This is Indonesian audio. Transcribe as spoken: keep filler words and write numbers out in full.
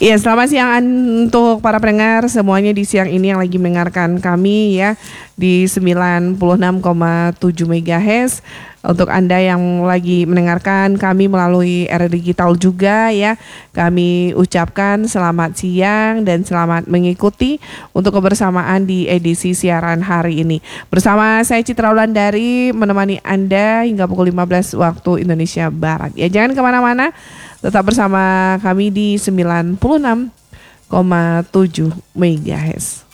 Iya, selamat siang untuk para pendengar semuanya di siang ini yang lagi mendengarkan kami ya di sembilan puluh enam koma tujuh megahertz. Untuk Anda yang lagi mendengarkan kami melalui era digital juga ya, kami ucapkan selamat siang dan selamat mengikuti untuk kebersamaan di edisi siaran hari ini. Bersama saya Citra Wulandari menemani Anda hingga pukul lima belas waktu Indonesia Barat. Ya, jangan kemana-mana, tetap bersama kami di sembilan puluh enam koma tujuh megahertz.